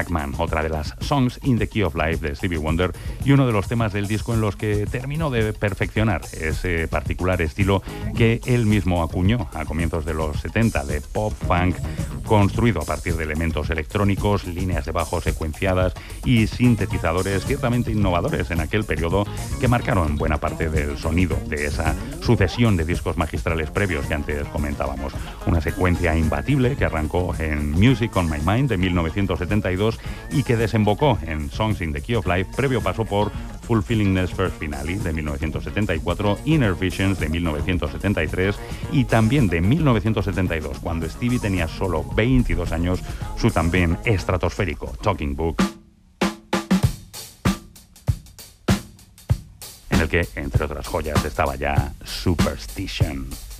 Black Man, otra de las Songs in the Key of Life de Stevie Wonder y uno de los temas del disco en los que terminó de perfeccionar ese particular estilo que él mismo acuñó a comienzos de los 70 de pop-funk, construido a partir de elementos electrónicos, líneas de bajo secuenciadas y sintetizadores ciertamente innovadores en aquel periodo que marcaron buena parte del sonido de esa sucesión de discos magistrales previos que antes comentábamos. Una secuencia imbatible que arrancó en Music on My Mind de 1972 y que desembocó en Songs in the Key of Life, previo paso por Fulfillingness First Finale de 1974, Inner Visions de 1973 y también de 1972, cuando Stevie tenía solo 22 años, su también estratosférico Talking Book, en el que, entre otras joyas, estaba ya Superstition.